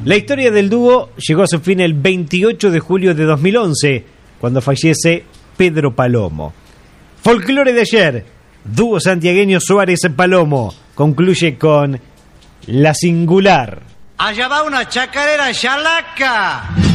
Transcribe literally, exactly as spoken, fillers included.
La historia del dúo llegó a su fin el veintiocho de julio de dos mil once, cuando fallece Pedro Palomo. Folclore de ayer, dúo santiagueño Suárez-Palomo, concluye con La Singular. Allá va una chacarera chalaca.